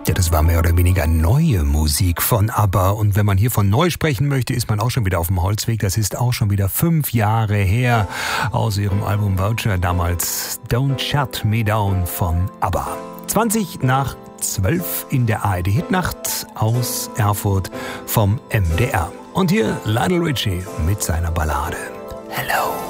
Ja, das war mehr oder weniger neue Musik von ABBA. Und wenn man hier von neu sprechen möchte, ist man auch schon wieder auf dem Holzweg. Das ist auch schon wieder 5 Jahre her aus ihrem Album Vulture. Damals Don't Shut Me Down von ABBA. 11:20 in der ARD-Hitnacht aus Erfurt vom MDR. Und hier Lionel Richie mit seiner Ballade Hello.